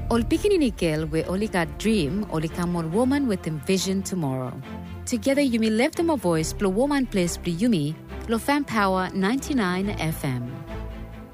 Ol pikinini girl we only got dream, only come on woman with envision tomorrow. Together you may lift them a voice, blow woman place, blow yumi, blow fan power 99 FM.